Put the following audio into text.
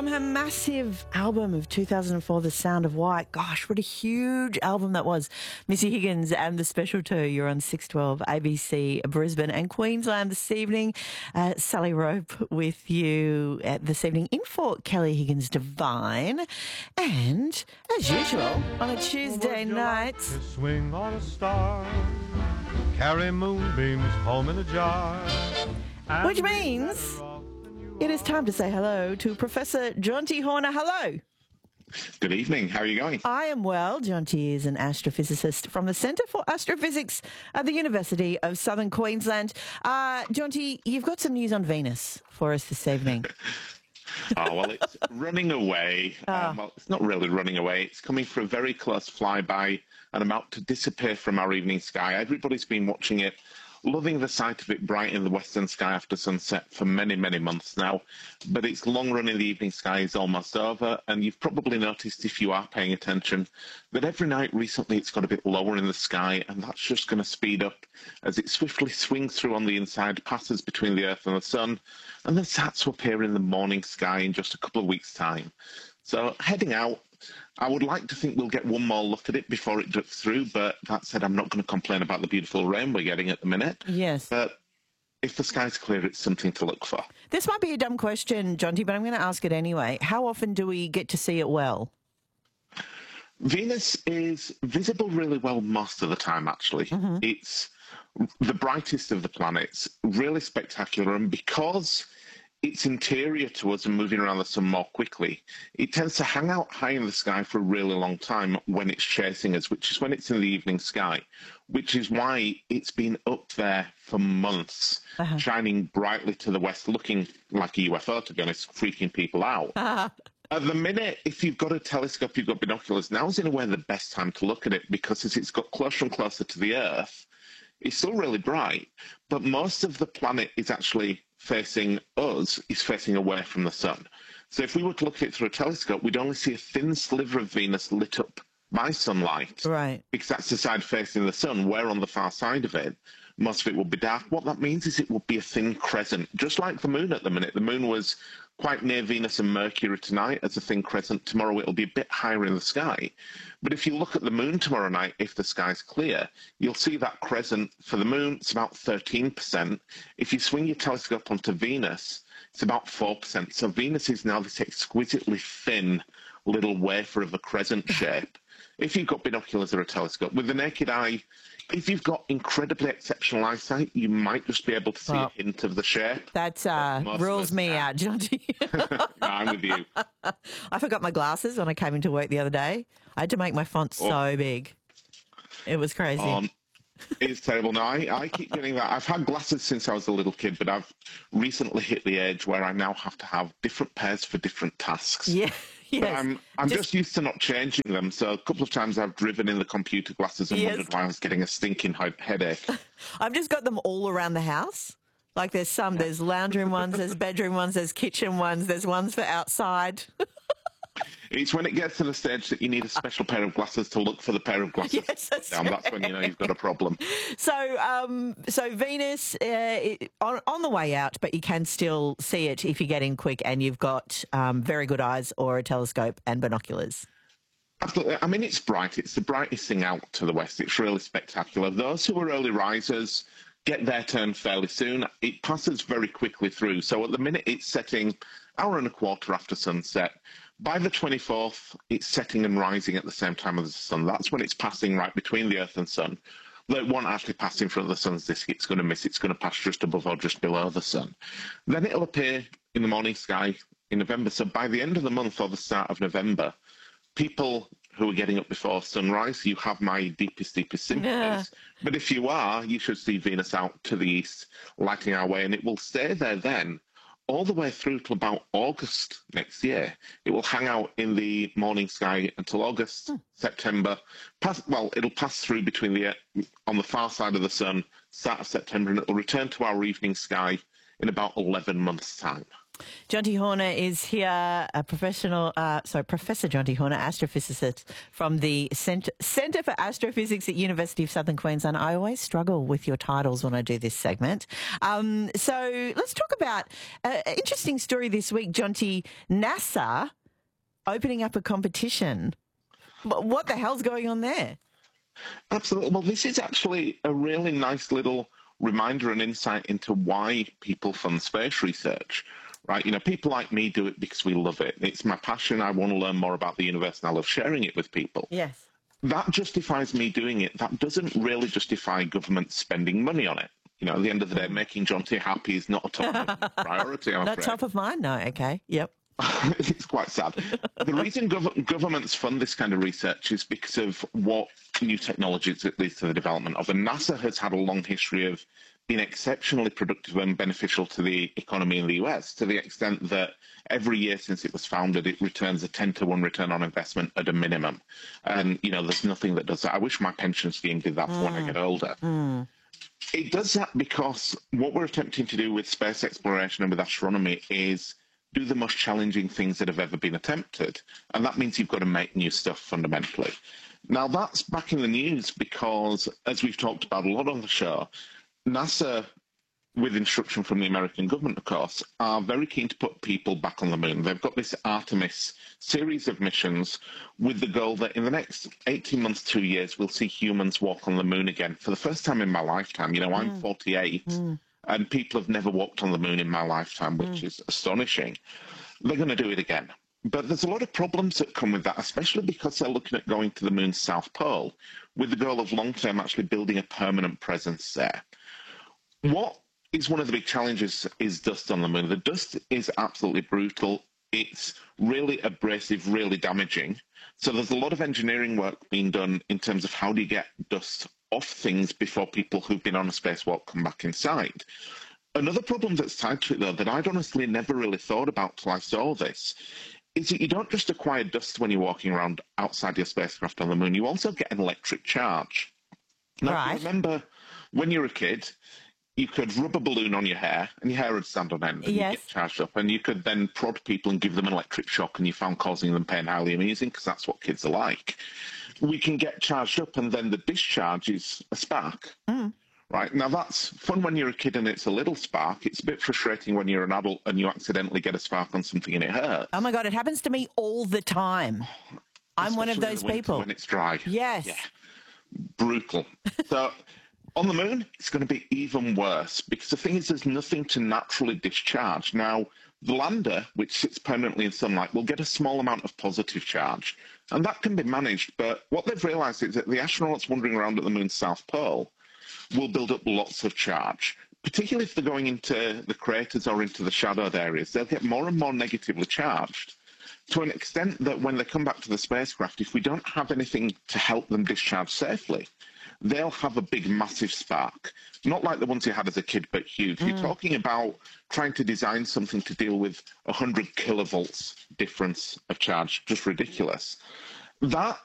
From her massive album of 2004, The Sound of White. Gosh, what a huge album that was. Missy Higgins and the Special Two. You're on 612 ABC Brisbane and Queensland this evening. Sally Rope with you this evening in for Kelly Higgins Divine. And, as usual, on a Tuesday night... To swing on a star, carry moonbeams home in a jar. Which means... it is time to say hello to Professor Jonty Horner. Hello. Good evening. How are you going? I am well. Jonty is an astrophysicist from the Centre for Astrophysics at the University of Southern Queensland. Jonty, you've got some news on Venus for us this evening. Oh, well, it's running away. Well, it's not really running away. It's coming for a very close flyby and about to disappear from our evening sky. Everybody's been watching it, loving the sight of it bright in the western sky after sunset for many, many months now. But its long run in the evening sky is almost over, and you've probably noticed, if you are paying attention, that every night recently it's got a bit lower in the sky, and that's just going to speed up as it swiftly swings through on the inside, passes between the Earth and the Sun, and then starts to appear in the morning sky in just a couple of weeks' time. So heading out, I would like to think we'll get one more look at it before it drifts through, but that said, I'm not going to complain about the beautiful rain we're getting at the minute. Yes. But if the sky's clear, it's something to look for. This might be a dumb question, Jonty, but I'm going to ask it anyway. How often do we get to see it well? Venus is visible really well most of the time, actually. Mm-hmm. It's the brightest of the planets, really spectacular, and because it's interior to us and moving around the sun more quickly, it tends to hang out high in the sky for a really long time when it's chasing us, which is when it's in the evening sky, which is why it's been up there for months, shining brightly to the west, looking like a UFO, to be honest, freaking people out. At the minute, if you've got a telescope, you've got binoculars, now's in a way the best time to look at it, because as it's got closer and closer to the Earth, it's still really bright, but most of the planet is actually facing us, is facing away from the sun. So if we were to look at it through a telescope, we'd only see a thin sliver of Venus lit up by sunlight. Right. Because that's the side facing the sun. Where on the far side of it, most of it will be dark. What that means is it will be a thin crescent, just like the moon at the minute. The moon was quite near Venus and Mercury tonight as a thin crescent. Tomorrow it'll be a bit higher in the sky. But if you look at the moon tomorrow night, if the sky's clear, you'll see that crescent for the moon, it's about 13%. If you swing your telescope onto Venus, it's about 4%. So Venus is now this exquisitely thin little wafer of a crescent shape. If you've got binoculars or a telescope, with the naked eye, if you've got incredibly exceptional eyesight, you might just be able to see a hint of the shape. That rules me out, Jonty. No, I'm with you. I forgot my glasses when I came into work the other day. I had to make my font so big. It was crazy. It's terrible. No, I keep getting that. I've had glasses since I was a little kid, but I've recently hit the age where I now have to have different pairs for different tasks. Yeah. Yes. I'm just used to not changing them, so a couple of times I've driven in the computer glasses and wondered why I was getting a stinking headache. I've just got them all around the house. Like there's lounge room ones, there's bedroom ones, there's kitchen ones, there's ones for outside. It's when it gets to the stage that you need a special pair of glasses to look for the pair of glasses. Yes, that's right. That's when you know you've got a problem. So, Venus on the way out, but you can still see it if you get in quick and you've got very good eyes or a telescope and binoculars. Absolutely. I mean, it's bright. It's the brightest thing out to the west. It's really spectacular. Those who are early risers get their turn fairly soon. It passes very quickly through. So at the minute, it's setting hour and a quarter after sunset. By the 24th, it's setting and rising at the same time as the sun. That's when it's passing right between the Earth and sun. Though it won't actually pass in front of the sun's disk. It's going to miss. It's going to pass just above or just below the sun. Then it'll appear in the morning sky in November. So by the end of the month or the start of November, people who are getting up before sunrise, you have my deepest sympathies. Yeah. But if you are, you should see Venus out to the east, lighting our way, and it will stay there then all the way through to about August next year. It will hang out in the morning sky until August, September. It'll pass through between on the far side of the sun, start of September, and it'll return to our evening sky in about 11 months' time. Jonty Horner is here, Professor Jonty Horner, astrophysicist from the Centre for Astrophysics at University of Southern Queensland. I always struggle with your titles when I do this segment. So let's talk about an interesting story this week, Jonty. NASA opening up a competition. What the hell's going on there? Absolutely. Well, this is actually a really nice little reminder and insight into why people fund space research. Right, people like me do it because we love it. It's my passion. I want to learn more about the universe, and I love sharing it with people. Yes. That justifies me doing it. That doesn't really justify government spending money on it. At the end of the day, making Jonty happy is not a top priority, I'm afraid. Not top of mind? No, okay. Yep. It's quite sad. The reason governments fund this kind of research is because of what new technologies it leads to the development of. And NASA has had a long history of being exceptionally productive and beneficial to the economy in the US, to the extent that every year since it was founded, it returns a 10-to-1 return on investment at a minimum. And, there's nothing that does that. I wish my pension scheme did that for when I get older. It does that because what we're attempting to do with space exploration and with astronomy is do the most challenging things that have ever been attempted. And that means you've got to make new stuff fundamentally. Now, that's back in the news because, as we've talked about a lot on the show, NASA, with instruction from the American government, of course, are very keen to put people back on the moon. They've got this Artemis series of missions with the goal that in the next 18 months, 2 years, we'll see humans walk on the moon again for the first time in my lifetime. I'm 48, and people have never walked on the moon in my lifetime, which is astonishing. They're going to do it again. But there's a lot of problems that come with that, especially because they're looking at going to the moon's south pole with the goal of long-term actually building a permanent presence there. What is one of the big challenges is dust on the moon. The dust is absolutely brutal. It's really abrasive, really damaging. So there's a lot of engineering work being done in terms of how do you get dust off things before people who've been on a spacewalk come back inside. Another problem that's tied to it, though, that I'd honestly never really thought about till I saw this, is that you don't just acquire dust when you're walking around outside your spacecraft on the moon. You also get an electric charge. Now, Right. if you remember when you were a kid, you could rub a balloon on your hair and your hair would stand on end and Yes. you get charged up, and you could then prod people and give them an electric shock, and you found causing them pain highly amusing because that's what kids are like. We can get charged up and then the discharge is a spark. Right, now that's fun when you're a kid and it's a little spark. It's a bit frustrating when you're an adult and you accidentally get a spark on something and it hurts. Oh, my God, it happens to me all the time. I'm one of Especially in those the winter people. when it's dry. Yes. Yeah. Brutal. So on the moon, it's going to be even worse because the thing is there's nothing to naturally discharge. Now, the lander, which sits permanently in sunlight, will get a small amount of positive charge. And that can be managed. But what they've realized is that the astronauts wandering around at the moon's south pole will build up lots of charge, particularly if they're going into the craters or into the shadowed areas. They'll get more and more negatively charged to an extent that when they come back to the spacecraft, if we don't have anything to help them discharge safely, they'll have a big, massive spark. Not like the ones you had as a kid, but huge. You're talking about trying to design something to deal with 100 kilovolts difference of charge, just ridiculous. That